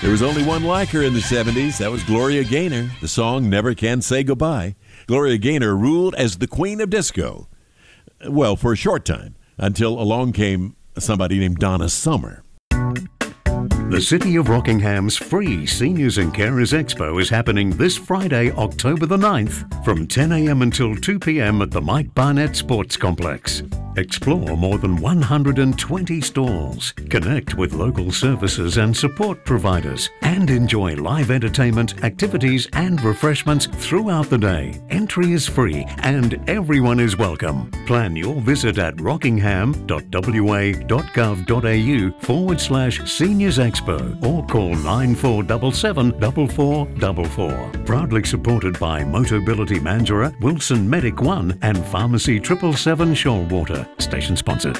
There was only one like her in the 70s. That was Gloria Gaynor. The song Never Can Say Goodbye. Gloria Gaynor ruled as the queen of disco. Well, for a short time, until along came somebody named Donna Summer. The City of Rockingham's free Seniors and Carers Expo is happening this Friday, October the 9th, from 10 a.m. until 2 p.m. at the Mike Barnett Sports Complex. Explore more than 120 stalls, connect with local services and support providers, and enjoy live entertainment, activities and refreshments throughout the day. Entry is free and everyone is welcome. Plan your visit at rockingham.wa.gov.au/Seniors Expo or call 9477 4444. Proudly supported by Motability Mandurah, Wilson Medic One and Pharmacy 777 Shoalwater. Station sponsored.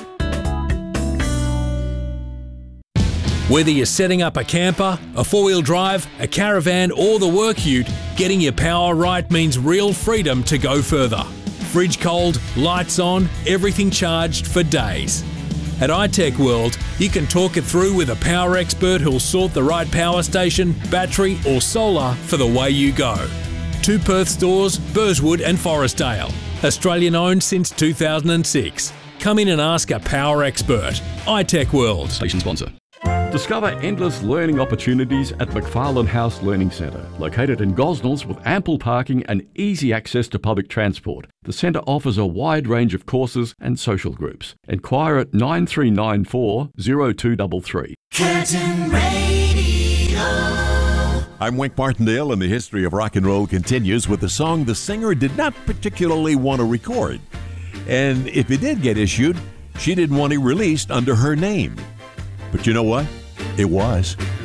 Whether you're setting up a camper, a four-wheel drive, a caravan or the work ute, getting your power right means real freedom to go further. Fridge cold, lights on, everything charged for days. At iTech World, you can talk it through with a power expert who'll sort the right power station, battery or solar for the way you go. 2 Perth stores, Burswood and Forestdale. Australian owned since 2006. Come in and ask a power expert. iTech World. Station sponsor. Discover endless learning opportunities at McFarlane House Learning Centre. Located in Gosnells with ample parking and easy access to public transport, the centre offers a wide range of courses and social groups. Enquire at 9394 0233. Curtin Radio. I'm Wink Martindale, and the history of rock and roll continues with a song the singer did not particularly want to record. And if it did get issued, she didn't want it released under her name. But you know what? It was.